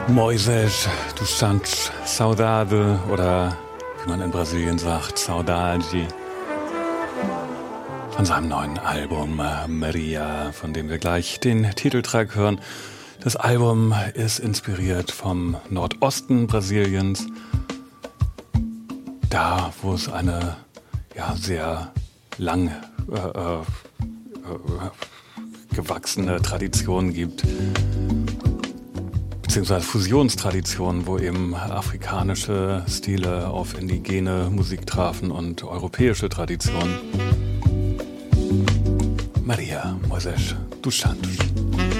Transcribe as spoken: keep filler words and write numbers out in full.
Moisés dos Santos, Saudade oder wie man in Brasilien sagt, Saudade. Von seinem neuen Album Maria, von dem wir gleich den Titeltrack hören. Das Album ist inspiriert vom Nordosten Brasiliens, da wo es eine ja, sehr lang äh, äh, gewachsene Tradition gibt, beziehungsweise Fusionstraditionen, wo eben afrikanische Stile auf indigene Musik trafen und europäische Traditionen. Maria, Moisés dos Santos.